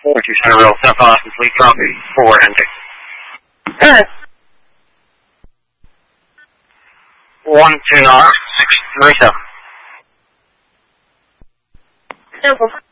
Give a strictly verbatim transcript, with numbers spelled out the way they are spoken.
four two Center Rail, South Austin, please copy, four enter. Good. one two nine six three seven. Simple.